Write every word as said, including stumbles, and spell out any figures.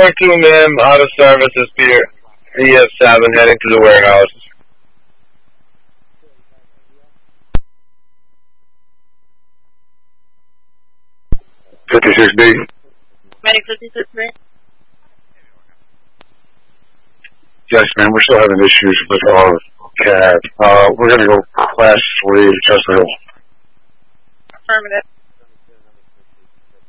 two, ma'am. Out of service is Pier E F seven heading to the warehouse. fifty-six B. Medic fifty-six B. Yes, ma'am. We're still having issues with our cab. Uh, we're going to go class three, Chester Hill. Affirmative.